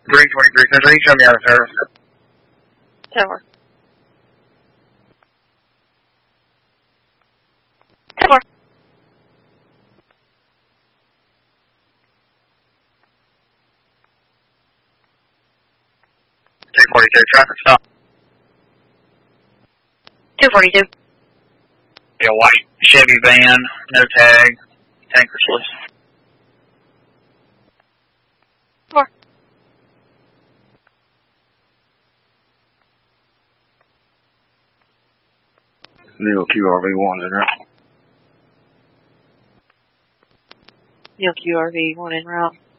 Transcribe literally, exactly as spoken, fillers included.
three twenty-three Central, you show me out of service. Tower. Tower. two forty-two, traffic stop. two forty-two. A white Chevy van, no tag, tankerless. Four. Neil Q R V one in route. Neil Q R V one in route.